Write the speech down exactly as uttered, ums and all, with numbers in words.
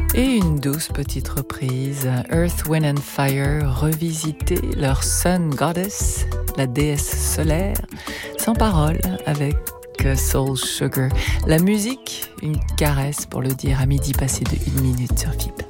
Et une douce petite reprise, Earth, Wind and Fire, revisiter leur Sun Goddess, la déesse solaire, sans parole, avec Soul Sugar. La musique, une caresse pour le dire à midi passé de une minute sur F I B.